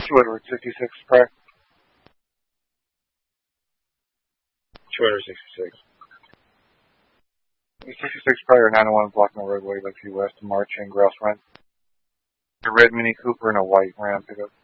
Woodward, 66 Pratt. 266. 66 prior 901 Blockman Roadway, Lakeview West, March and Grouse Run. A red Mini Cooper and a white Ram pickup.